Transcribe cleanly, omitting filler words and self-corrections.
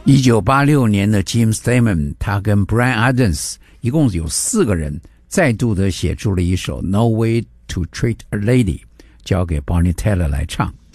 1986年的 Jim Steinman 他跟 Bryan Adams 一共有4个人再度的写出了一首 No Way to Treat a Lady， 交给 Bonnie Tyler 来唱。